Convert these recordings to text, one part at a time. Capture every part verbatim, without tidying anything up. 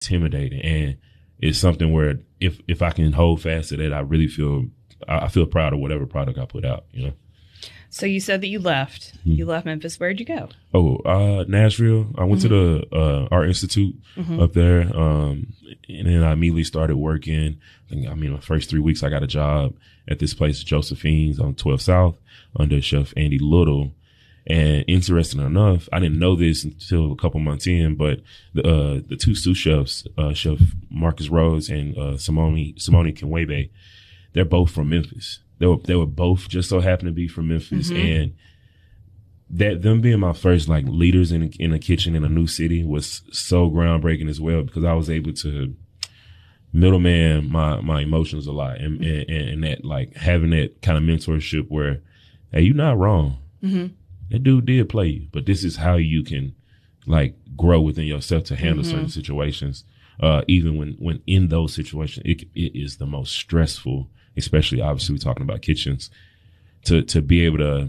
intimidating. And it's something where if, if I can hold fast to that, I really feel, I feel proud of whatever product I put out, you know? So you said that you left. Mm-hmm. You left Memphis. Where'd you go? Oh, uh, Nashville. I went mm-hmm. to the uh, Art Institute mm-hmm. up there, um, and then I immediately started working. I, think, I mean, the first three weeks I got a job at this place, Josephine's on twelve South, under Chef Andy Little. And interesting enough, I didn't know this until a couple months in, but the uh, the two sous chefs, uh, Chef Marcus Rhodes and uh, Simone Simone Kinwebe, they're both from Memphis. They were, they were both just so happened to be from Memphis. Mm-hmm. And that them being my first like leaders in a, in a kitchen in a new city was so groundbreaking as well, because I was able to middleman my, my emotions a lot. And, and, and that like having that kind of mentorship where, hey, you're not wrong. Mm-hmm. That dude did play you, but this is how you can like grow within yourself to handle mm-hmm. certain situations. Uh, even when, when in those situations, it, it is the most stressful, especially obviously we're talking about kitchens, to, to be able to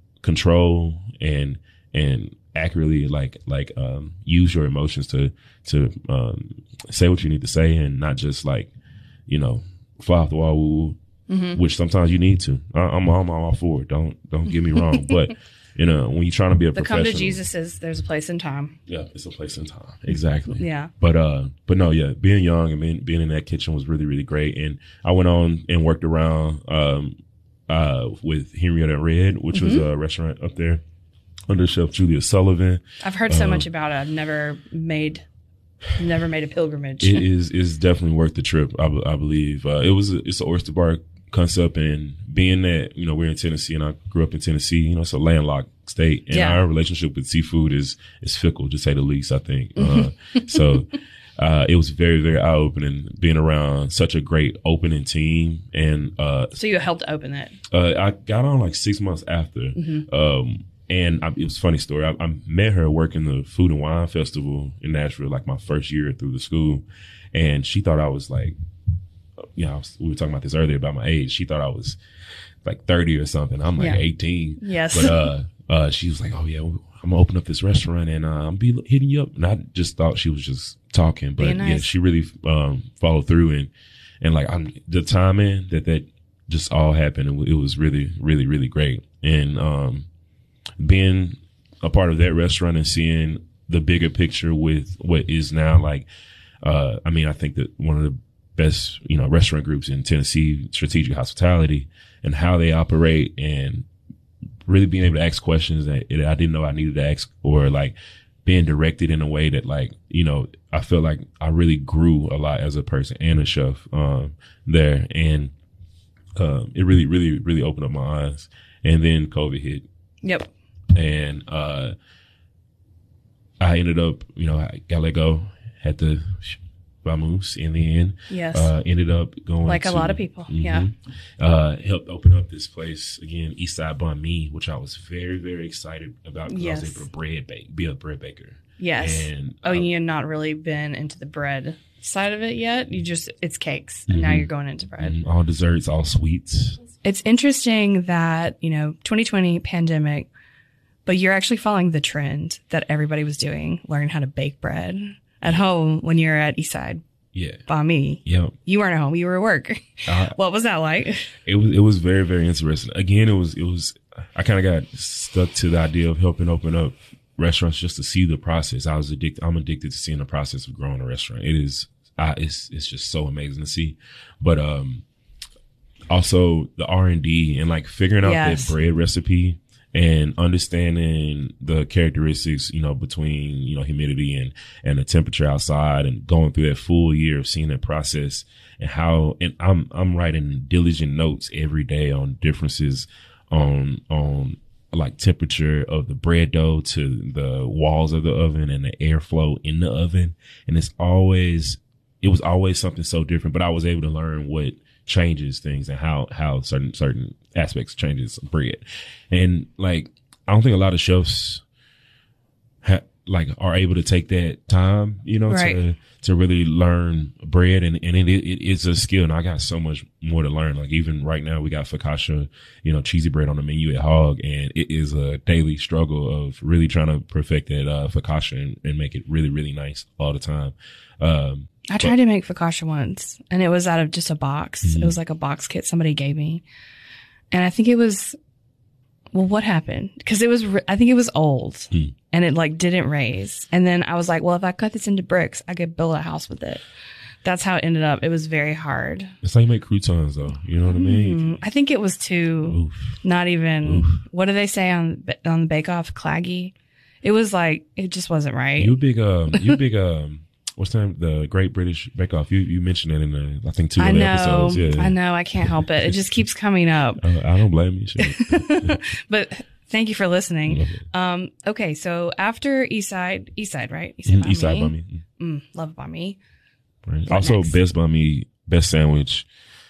control and, and accurately like, like, um, use your emotions to, to, um, say what you need to say and not just like, you know, fly off the wall, woo, mm-hmm. which sometimes you need to. I, I'm, I'm all for it. Don't, don't get me wrong. But, you know, when you're trying to be a the professional. Come to Jesus is there's a place and time. Yeah, it's a place and time. Exactly. Yeah. But, uh, but no, yeah, being young and being, being in that kitchen was really, really great. And I went on and worked around, um, uh, with Henrietta Red, which mm-hmm. was a restaurant up there under Chef Julia Sullivan. I've heard so um, much about it. I've never made, never made a pilgrimage. It is, is definitely worth the trip. I, I believe, uh, it was, a, it's an oyster bar concept, and being that, you know, we're in Tennessee and I grew up in Tennessee, you know, it's a landlocked state, and yeah. our relationship with seafood is, is fickle, to say the least, I think. Uh, so, uh, it was very, very eye opening being around such a great opening team. And, uh, so you helped open it? Uh, I got on like six months after. Mm-hmm. Um, and I, it was a funny story. I, I met her working the Food and Wine Festival in Nashville, like my first year through the school. And she thought I was like, you know, we were talking about this earlier about my age. She thought I was like thirty or something. I'm like yeah. eighteen. Yes. But, uh, uh, she was like, oh yeah, I'm gonna open up this restaurant and, uh, I'm be hitting you up. And I just thought she was just talking, but nice. yeah, she really, um, followed through and, and like I'm the timing that that just all happened. And it was really, really, really great. And, um, being a part of that restaurant and seeing the bigger picture with what is now like, uh, I mean, I think that one of the best, you know, restaurant groups in Tennessee, Strategic Hospitality, and how they operate, and really being able to ask questions that I didn't know I needed to ask, or like being directed in a way that like, you know, I feel like I really grew a lot as a person and a chef, um, there. And, um, it really, really, really opened up my eyes. And then COVID hit. Yep. And, uh, I ended up, you know, I got let go, had to Vamoose in the end. Yes. Uh, ended up going like to, a lot of people. Mm-hmm, yeah. Uh, helped open up this place again, Eastside Banh Mi, which I was very, very excited about because yes. I was able to bread bake, be a bread baker. Yes. And oh, uh, you had not really been into the bread side of it yet. You just, it's cakes. And mm-hmm, now you're going into bread. Mm-hmm, all desserts, all sweets. It's interesting that, you know, twenty twenty pandemic, but you're actually following the trend that everybody was doing, learn how to bake bread at home when you're at Eastside. Yeah. Banh Mi. Yeah. You weren't at home. You were at work. Uh, what was that like? It was, it was very, very interesting. Again, it was, it was, I kind of got stuck to the idea of helping open up restaurants just to see the process. I was addicted. I'm addicted to seeing the process of growing a restaurant. It is, I, it's, it's just so amazing to see. But, um, also the R and D and like figuring out yes. that bread recipe and understanding the characteristics, you know, between, you know, humidity and, and the temperature outside, and going through that full year of seeing that process and how, and I'm, I'm writing diligent notes every day on differences on, on like temperature of the bread dough to the walls of the oven and the airflow in the oven. And it's always, it was always something so different, but I was able to learn what changes things and how, how certain, certain aspects changes bread. And like, I don't think a lot of chefs ha- like are able to take that time, you know, Right. to to really learn bread, and and it, it it's a skill, and I got so much more to learn. Like even right now, we got focaccia, you know, cheesy bread on the menu at Hog, and it is a daily struggle of really trying to perfect that uh, focaccia and, and make it really really nice all the time. Um, I tried to make focaccia once, and it was out of just a box. Mhm. It was like a box kit somebody gave me, and I think it was. Well, what happened? Because it was, re- I think it was old, Hmm. and it like didn't raise. And then I was like, well, if I cut this into bricks, I could build a house with it. That's how it ended up. It was very hard. it's how you make croutons, though. You know what I mean? Mm, I think it was too, Oof. not even, Oof. what do they say on on the Bake Off? Claggy. It was like, it just wasn't right. You big um, you big um, what's the name? The Great British Bake Off. You you mentioned it in the I think two I other know. episodes. Yeah, I know. I can't help it. It just keeps coming up. I, I don't blame you. Shit. But thank you for listening. Love it. Um, okay, so after Eastside, Eastside, right? Eastside Mm, by East Side me. by me. Mm, love by me. Right. What Also, next? best by me, best sandwich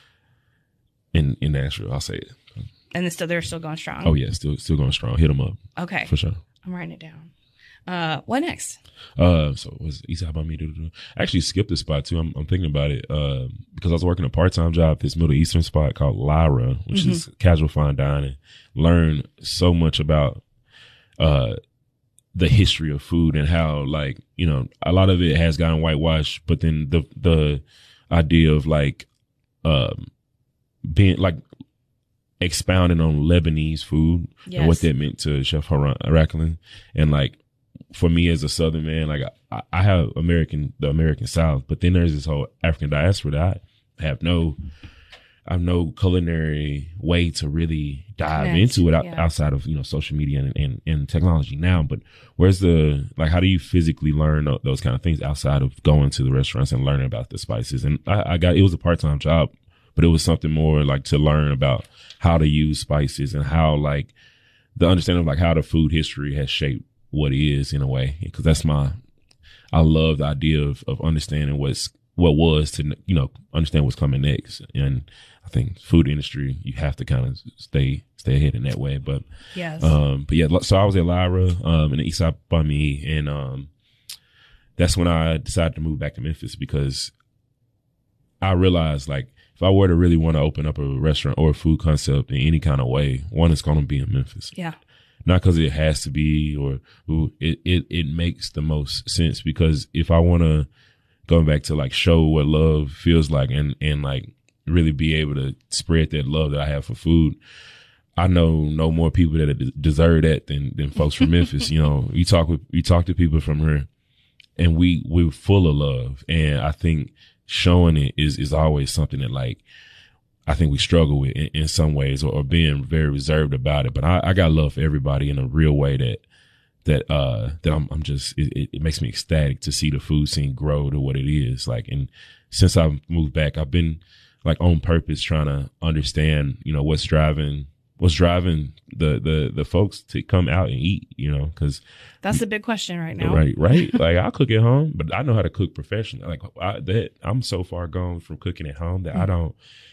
in in Nashville. I'll say it. And it's still, they're still going strong. Oh yeah, still still going strong. Hit them up Okay. for sure. I'm writing it down. Uh, what next? Uh, so was East Side by me? doo-doo-doo. I actually skipped a spot too. I'm, I'm thinking about it. Uh, because I was working a part time job at this Middle Eastern spot called Lyra, which Mm-hmm. is casual fine dining. Learn so much about uh the history of food and how, like, you know, a lot of it has gotten whitewashed, but then the the idea of like um being like expounding on Lebanese food and what Yes. that meant to Chef Haran Araklin. And like for me as a Southern man, like I, I have American the American South, but then there's this whole African diaspora that I have no I have no culinary way to really dive Connect, into it out, yeah. outside of, you know, social media and, and, and technology now. But where's the, like, how do you physically learn tho- those kind of things outside of going to the restaurants and learning about the spices? And I, I got, it was a part-time job, but it was something more like to learn about how to use spices and how, like, the understanding of like how the food history has shaped what it is in a way. Cause that's my, I love the idea of, of understanding what's, what was to, you know, understand what's coming next. And I think food industry, you have to kind of stay, stay ahead in that way. But, Yes. um, but yeah, so I was at Lyra, um, in the East Side by me. And, um, that's when I decided to move back to Memphis because I realized like, if I were to really want to open up a restaurant or a food concept in any kind of way, one is going to be in Memphis. yeah. Not because it has to be or ooh, it, it, it makes the most sense because if I want to, going back to like show what love feels like and, and like really be able to spread that love that I have for food. I know no more people that deserve that than, than folks from Memphis. You know, you talk with, you talk to people from here and we, we're full of love. And I think showing it is, is always something that like, I think we struggle with in, in some ways or, or being very reserved about it. But I, I got love for everybody in a real way that, that, uh, that I'm, I'm just, it, it makes me ecstatic to see the food scene grow to what it is. Like, and since I've moved back, I've been like on purpose trying to understand, you know, what's driving, what's driving the, the, the folks to come out and eat, you know, cause That's the big question right now. right, right. Like I cook at home, but I know how to cook professionally. Like I, that I'm so far gone from cooking at home that I don't,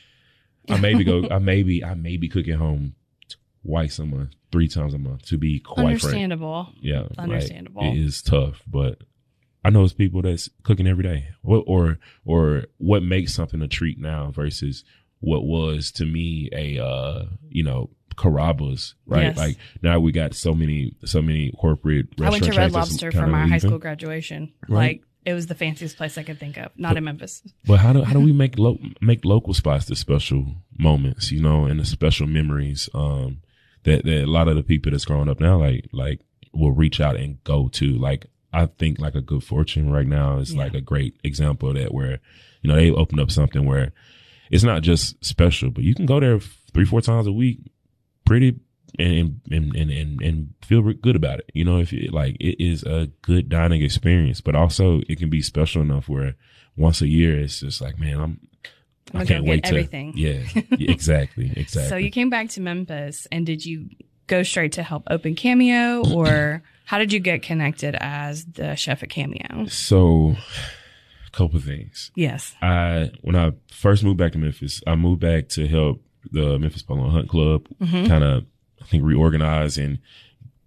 I maybe go, I maybe, I maybe cook at home twice a month, three times a month to be quite frank. Understandable. Yeah. like, Understandable. it is tough, but I know it's people that's cooking every day or, or, or what makes something a treat now versus what was to me a, uh, you know, Carrabba's, right? Yes. Like now we got so many, so many corporate I went restaurant to Red chains that's Lobster kind for of my high leaving. school graduation. Right. Like it was the fanciest place I could think of. Not in Memphis. But how do how do we make lo- make local spots the special moments, you know, and the special memories um, that that a lot of the people that's growing up now like like will reach out and go to. Like I think like a Good Fortune right now is Yeah. like a great example of that, where you know they opened up something where it's not just special, but you can go there three four times a week, pretty. And, and, and, and, and feel good about it. You know, if it, like, it is a good dining experience, but also it can be special enough where once a year it's just like, man, I'm, I'm I gonna can't go wait get to, everything. yeah, exactly. Exactly. So you came back to Memphis, and did you go straight to help open Cameo, or how did you get connected as the chef at Cameo? So, a couple of things. Yes. I, when I first moved back to Memphis, I moved back to help the Memphis Polo Hunt Club Mm-hmm. kind of, I think, reorganize and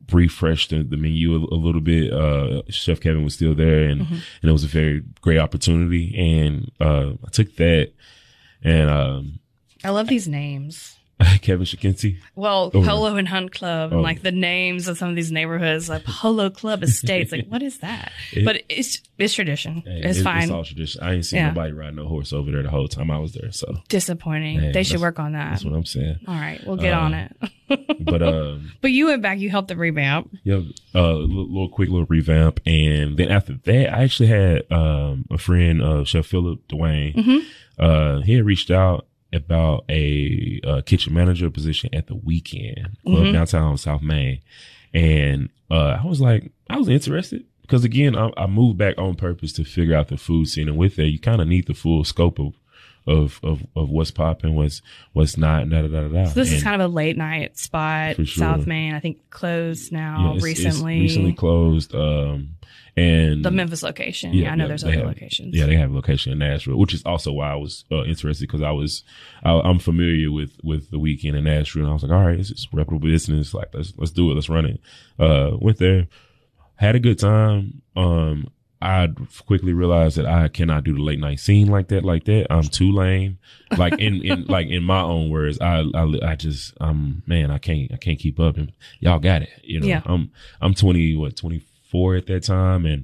refreshed the, the menu a, a little bit. Uh, Chef Kevin was still there, and Mm-hmm. and it was a very great opportunity. And uh, I took that, and um, I love these names. Kevin Shikinsi. Well, Oh, Polo and Hunt Club, and Oh. like the names of some of these neighborhoods, like Polo Club Estates. Like, what is that? It- but it's it's tradition. Hey, it's it- fine. It's all tradition. I ain't seen Yeah. nobody ride no horse over there the whole time I was there. So Disappointing. Hey, they should that's- work on that. that's what I'm saying. All right, we'll get Uh, on it. But um, But you went back. You helped the revamp. yeah, a uh, little, little quick little revamp, and then after that, I actually had um a friend, uh, Chef Philip Dwayne. Mhm. Uh, he had reached out about a uh, kitchen manager position at the Weekend Club Mhm. downtown South Main, and uh, I was like, I was interested because again, I, I moved back on purpose to figure out the food scene, and with that, you kind of need the full scope of of of, of what's popping, what's what's not, da da da da. So this is And- kind of a late night spot. For sure. South Main, I think, closed now yeah, it's- it's recently. recently closed. Um, and The Memphis location. Yeah, I know there's they other have- locations. Yeah, they have a location in Nashville, which is also why I was uh, interested because I was I, I'm familiar with with the Weekend in Nashville, and I was like, all right, this is reputable business. Like, let's let's do it, let's run it. Uh, went there, had a good time. Um, I quickly realized that I cannot do the late night scene like that, like that. I'm too lame. Like in, in like in my own words, I, I, I just, um, man, I can't, I can't keep up. And y'all got it. You know, Yeah. I'm, I'm twenty, what, twenty-four at that time. And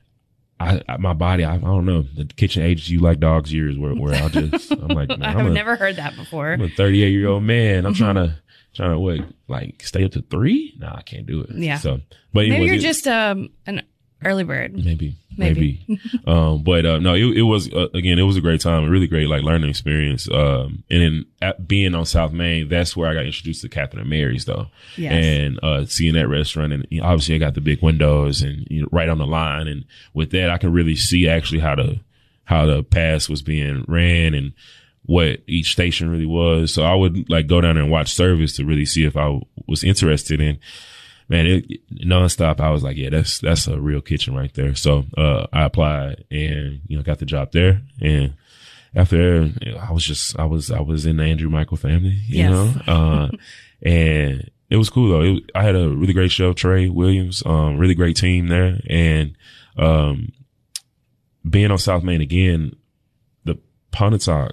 I, I my body, I, I don't know, the kitchen ages you like dog's years where, where I'll just, I'm like, man, I've I'm a, never heard that before. I'm a thirty-eight year old man. I'm trying to, trying to what, like stay up to three? Nah, I can't do it. Yeah. So, but Maybe anyways, you're it- just um, an early bird. Maybe, Maybe. maybe. um, but, uh, no, it, it was, uh, again, it was a great time, a really great, like, learning experience. Um, and then at, being on South Main, that's where I got introduced to Catherine and Mary's, though. Yes. And, uh, seeing that restaurant, and you know, obviously I got the big windows and, you know, right on the line. And with that, I can really see actually how the, how the pass was being ran and what each station really was. So I would, like, go down there and watch service to really see if I was interested in. Man, it nonstop. I was like, yeah, that's, that's a real kitchen right there. So, uh, I applied and, you know, got the job there. And after there, I was just, I was, I was in the Andrew Michael family, you Yes. know, uh, and it was cool though. It, I had a really great chef, Trey Williams, um, really great team there. And, um, being on South Main again, the Pontotoc,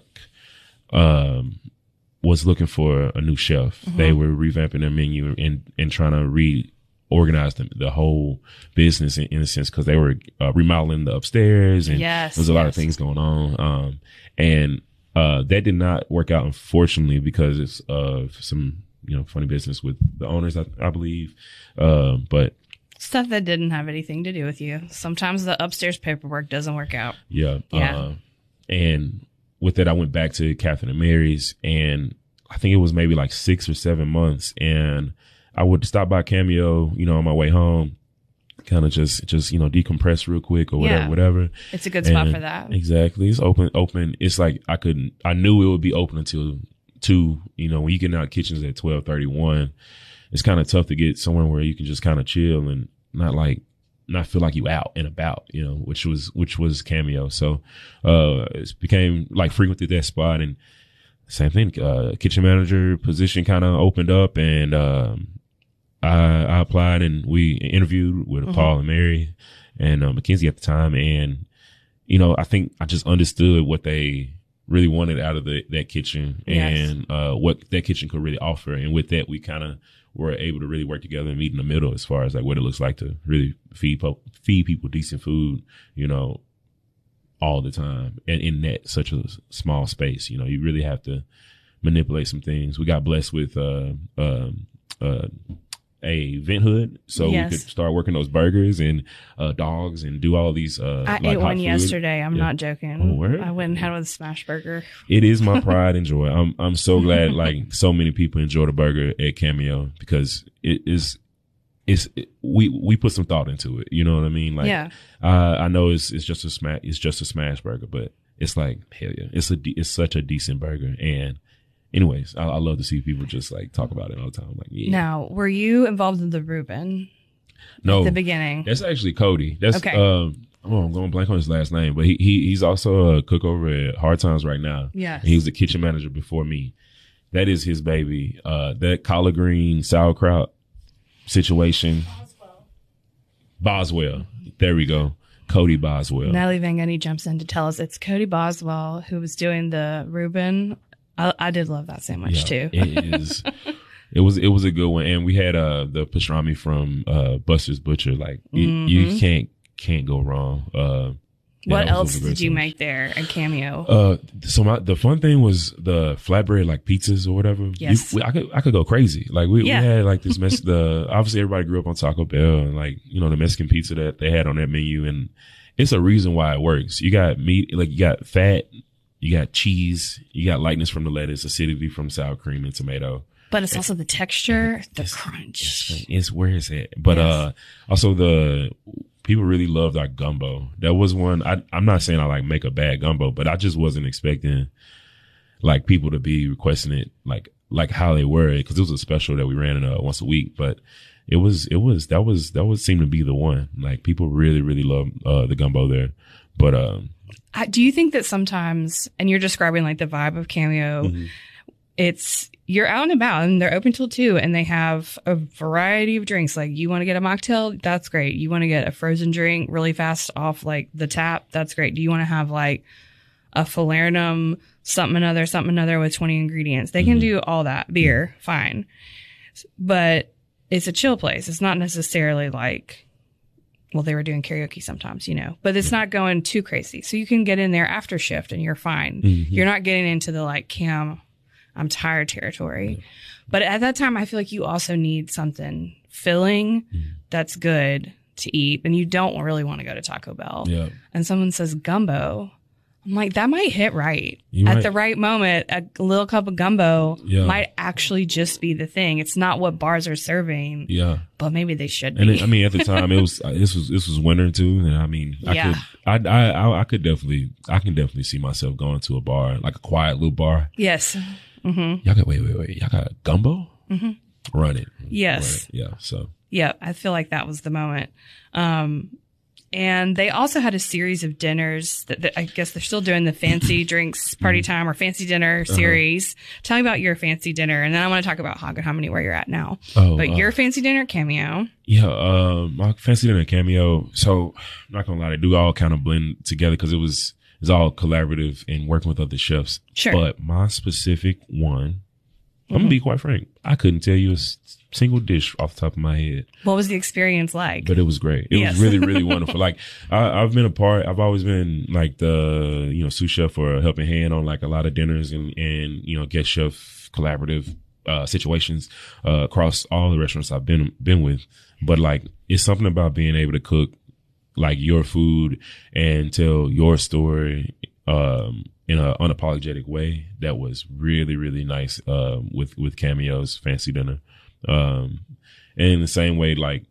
um, was looking for a new chef. Mm-hmm. They were revamping their menu and, and trying to reorganize the, the whole business in, in a sense because they were uh, remodeling the upstairs and Yes, there's a lot of yes. things going on. Um, and uh, that did not work out, unfortunately, because it's of some, you know, funny business with the owners, I, I believe. Uh, but Stuff that didn't have anything to do with you. Sometimes the upstairs paperwork doesn't work out. yeah. Yeah. Uh, and with that, I went back to Catherine and Mary's, and I think it was maybe like six or seven months. And I would stop by Cameo, you know, on my way home, kind of just, just, you know, decompress real quick or whatever, Yeah. whatever. It's a good spot And for that. Exactly. It's open, open. It's like I couldn't, I knew it would be open until two, you know, when you get out kitchens at twelve thirty-one, it's kind of tough to get somewhere where you can just kind of chill and not like, not feel like you out and about, you know, which was, which was Cameo. So, uh, it became like frequented that spot, and same thing, uh, kitchen manager position kind of opened up, and, um, I, I applied and we interviewed with Mhm. Paul and Mary and, uh, Mackenzie at the time. And, you know, I think I just understood what they really wanted out of the, that kitchen Yes. and, uh, what that kitchen could really offer. And with that, we kind of were able to really work together and meet in the middle as far as like what it looks like to really feed, po- feed people decent food, you know, all the time. And in that such a small space, you know, you really have to manipulate some things. We got blessed with, uh, um, uh, a vent hood, so Yes. we could start working those burgers and uh dogs and do all these uh I like ate hot one food. yesterday. I'm Yeah. not joking. Oh, word? I went and had a smash burger. It is my pride and joy. I'm I'm so glad like so many people enjoy the burger at Cameo because it is it's it, we we put some thought into it. You know what I mean? Like Yeah. uh, I know it's it's just a smash it's just a smash burger, but it's like hell yeah, it's a de- it's such a decent burger. And anyways, I, I love to see people just like talk about it all the time. Like yeah, Now, were you involved in the Reuben no, at the beginning? that's actually Cody. That's Okay. um. Oh, I'm going blank on his last name, but he, he he's also a cook over at Hard Times right now. Yes. He was the kitchen manager before me. That is his baby. Uh, that collard green sauerkraut. situation. Boswell. Boswell. There we go. Cody Boswell. Natalie Van Gundy jumps in to tell us it's Cody Boswell who was doing the Reuben. I, I did love that sandwich Yeah, too. It is. It was it was a good one, and we had uh the pastrami from uh Buster's Butcher. Like you, mm-hmm. you can't can't go wrong. Uh, yeah, what was, else was did you sandwich. make there at Cameo? Uh, so my the fun thing was the flatbread like pizzas or whatever. Yes, you, we, I could I could go crazy. Like we, yeah. we had like this mess. The obviously everybody grew up on Taco Bell and like you know the Mexican pizza that they had on that menu, and it's a reason why it works. You got meat, like you got fat, you got cheese, you got lightness from the lettuce, acidity from sour cream and tomato. But it's also the texture, the it's, crunch. It's, it's where it's at. But yes. uh, also the people really loved our gumbo. That was one. I, I'm not saying I like make a bad gumbo, but I just wasn't expecting like people to be requesting it like like how they were, because it was a special that we ran uh, once a week. But it was it was that was that would seem to be the one. Like people really really love uh, the gumbo there. But um, I, do you think that sometimes, and you're describing like the vibe of Cameo, mm-hmm. it's you're out and about and they're open till two and they have a variety of drinks. Like you want to get a mocktail? That's great. You want to get a frozen drink really fast off like the tap? That's great. Do you want to have like a falernum, something another, something another with twenty ingredients? They mm-hmm. can do all that. Beer, fine. But it's a chill place. It's not necessarily like, well, they were doing karaoke sometimes, you know, but it's not going too crazy. So you can get in there after shift and you're fine. Mm-hmm. You're not getting into the like, Cam, I'm tired territory. Yeah. But at that time, I feel like you also need something filling mm-hmm. that's good to eat. And you don't really want to go to Taco Bell. Yeah. And someone says gumbo. I'm like, that might hit right. You At might. the right moment, a little cup of gumbo yeah. might actually just be the thing. It's not what bars are serving. Yeah. But maybe they should be. And it, I mean, at the time, it was this was this was winter too, and I mean, I yeah. could, I, I, I could definitely, I can definitely see myself going to a bar, like a quiet little bar. Yes. Mm-hmm. Y'all got wait, wait, wait. Y'all got gumbo? Mm-hmm. Run it. Yes. Run it. Yeah. So. Yeah, I feel like that was the moment. Um, and they also had a series of dinners that, that I guess they're still doing the fancy drinks party time or fancy dinner series. Uh-huh. Tell me about your fancy dinner, and then I want to talk about Hog and Hominy where you're at now. Oh, but uh, your fancy dinner Cameo. Yeah, uh, my fancy dinner Cameo. So I'm not gonna lie, they do all kind of blend together because it was it's all collaborative and working with other chefs. Sure. But my specific one, I'm gonna be quite frank, I couldn't tell you a single dish off the top of my head. What was the experience like? But it was great. It yes. was really, really wonderful. Like I, I've been a part. I've always been like the you know sous chef or a helping hand on like a lot of dinners and and you know guest chef collaborative uh, situations uh, across all the restaurants I've been been with. But like it's something about being able to cook like your food and tell your story um, in an unapologetic way that was really, really nice uh, with with Cameo's fancy dinner. Um, and in the same way, like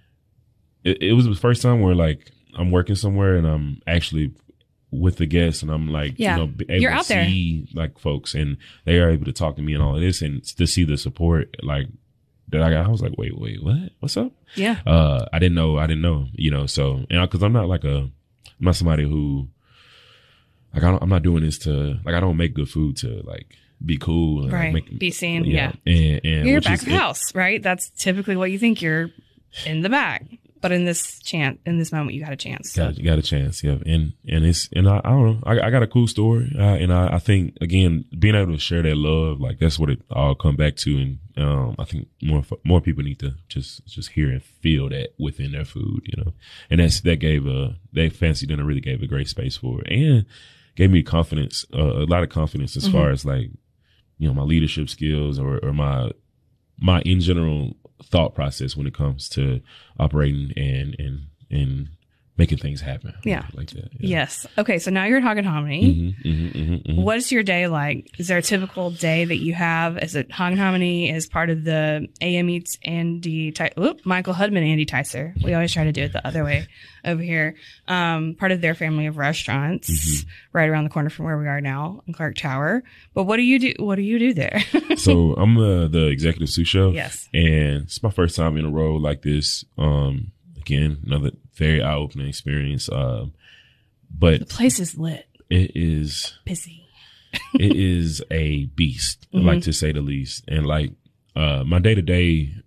it, it was the first time where like I'm working somewhere and I'm actually with the guests and I'm like, yeah. you know, able You're to out see there. Like folks and they are able to talk to me and all of this and to see the support like that I got. I was like, wait, wait, what? What's up? Yeah. Uh, I didn't know. I didn't know, you know, so, and I, cause I'm not like a, I'm not somebody who like, I don't, I'm not doing this to like, I don't make good food to like, be cool and right. make, be seen. Yeah. yeah. And, and you're back of house, right? That's typically what you think. You're in the back, but in this chance, in this moment, you got a chance. So. Got, you got a chance. Yeah. And, and it's, and I, I don't know. I, I got a cool story. Uh, and I, I think again, being able to share that love, like that's what it all come back to. And, um, I think more, more people need to just, just hear and feel that within their food, you know, and that's, that gave a, that fancy dinner really gave a great space for it and gave me confidence, uh, a lot of confidence as mm-hmm. far as like, you know, my leadership skills or, or my, my in general thought process when it comes to operating and, and, and making things happen. Yeah. Like that. Yeah. Yes. Okay. So now you're at Hog and Hominy. Mm-hmm, mm-hmm, mm-hmm, mm-hmm. What is your day like? Is there a typical day that you have? Is it Hog and Hominy is part of the A M Eats Andy, Ty- Oop, Michael Hudman, Andy Ticer. We always try to do it the other way over here. Um, part of their family of restaurants mm-hmm. right around the corner from where we are now in Clark Tower. But what do you do? What do you do there? So I'm uh, the executive sous chef. Yes. And it's my first time in a role like this. Um, again, another very eye-opening experience. Um, but the place is lit. It is busy. It is a beast, mm-hmm. like to say the least. And like, uh, my day to day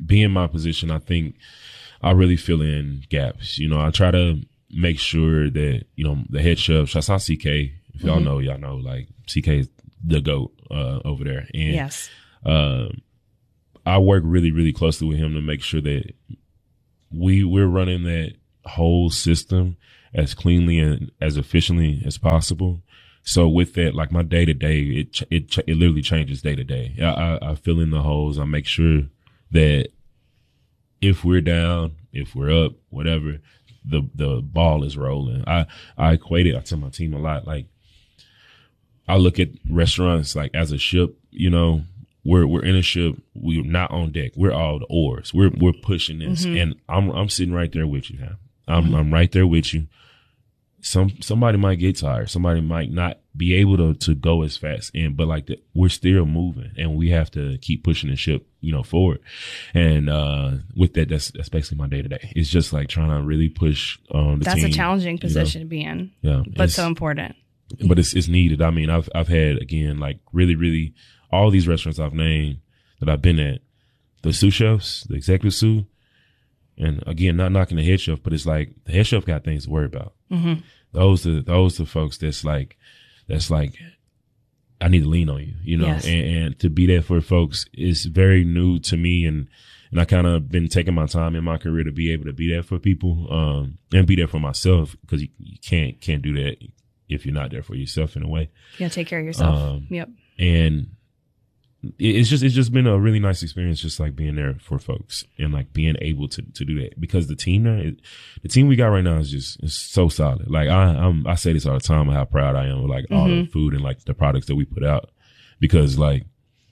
being my position, I think I really fill in gaps. You know, I try to make sure that, you know, the head chef, shouts out C K. If y'all mm-hmm. know, y'all know, like, C K is the GOAT uh, over there. And, yes. Uh, I work really, really closely with him to make sure that we, we're running that whole system as cleanly and as efficiently as possible. So with that, like my day to day, it, it, it literally changes day to day. I, I, I fill in the holes. I make sure that if we're down, if we're up, whatever, the, the ball is rolling. I, I equate it. I tell my team a lot. Like, I look at restaurants like as a ship, you know, we're, we're in a ship. We're not on deck. We're all the oars. We're, we're pushing this. Mm-hmm. And I'm, I'm sitting right there with you now. I'm, mm-hmm. I'm right there with you. Some, somebody might get tired. Somebody might not be able to, to go as fast. And, but like the, we're still moving and we have to keep pushing the ship, you know, forward. And, uh, with that, that's, that's basically my day to day. It's just like trying to really push, um, the that's team. That's a challenging position you know? to be in. Yeah. But so important. But it's, it's needed. I mean, I've, I've had, again, like really, really all these restaurants I've named that I've been at, the sous chefs, the executive sous. And again, not knocking the head chef, but it's like the head chef got things to worry about. Mm-hmm. Those are, those are folks that's like, that's like, I need to lean on you, you know, yes. and, and to be there for folks is very new to me. And, and I kind of been taking my time in my career to be able to be there for people, um, and be there for myself because you, you can't, can't do that if you're not there for yourself in a way. You gotta take care of yourself. Um, yep. And it's just, it's just been a really nice experience, just like being there for folks and like being able to, to do that because the team there, it, the team we got right now is just, it's so solid. Like I, I'm, I say this all the time, how proud I am with like mm-hmm. all the food and like the products that we put out because like,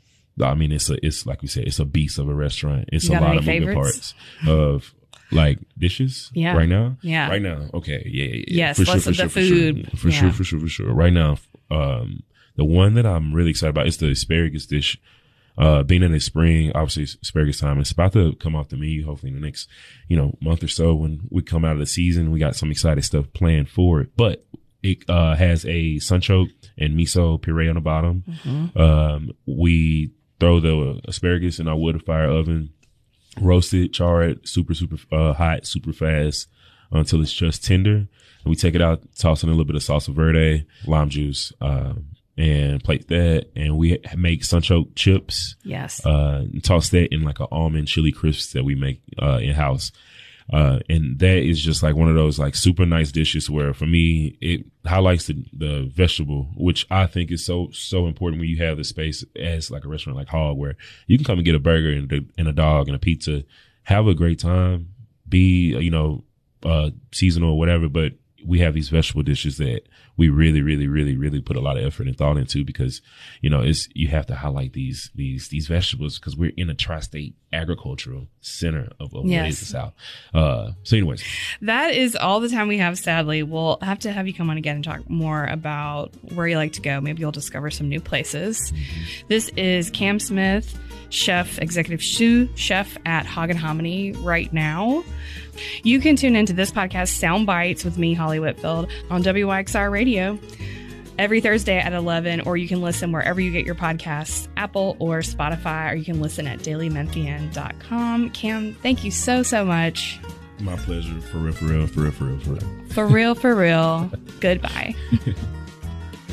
I mean, it's a, it's like we said, it's a beast of a restaurant. It's a lot of moving parts of like dishes yeah. right now. Yeah. Right now. Okay. Yeah. yeah, yeah. Yes. For sure, less for of sure, the for food. Sure. For yeah. sure. For sure. For sure. Right now. Um, the one that I'm really excited about is the asparagus dish. Uh, being in the spring, obviously it's asparagus time. It's about to come off the menu, hopefully in the next, you know, month or so when we come out of the season. We got some exciting stuff planned for it, but it, uh, has a sunchoke and miso puree on the bottom. Mm-hmm. Um, we throw the asparagus in our wood fire oven, roast it, char it, super, super, uh, hot, super fast until it's just tender. And we take it out, toss in a little bit of salsa verde, lime juice, um, and plate that, and we make sunchoke chips. Yes. Uh, and toss that in like an almond chili crisps that we make, uh, in house. Uh, and that is just like one of those like super nice dishes where for me, it highlights the, the vegetable, which I think is so, so important when you have the space as like a restaurant like Hog where you can come and get a burger and a, and a dog and a pizza, have a great time, be, you know, uh, seasonal or whatever, but we have these vegetable dishes that we really, really, really, really put a lot of effort and thought into because, you know, it's, you have to highlight these, these, these vegetables because we're in a tri-state agricultural center of, of yes. what is the South. Uh, so anyways. That is all the time we have, sadly. We'll have to have you come on again and talk more about where you like to go. Maybe you'll discover some new places. Mm-hmm. This is Cam Smith, chef, executive sous chef at Hog and Hominy right now. You can tune into this podcast, Sound Bites, with me, Holly Whitfield, on W Y X R Radio every Thursday at eleven, or you can listen wherever you get your podcasts, Apple or Spotify, or you can listen at daily memphian dot com. Cam, thank you so, so much. My pleasure. For real, for real, for real, for real, for real. For real, for real. Goodbye.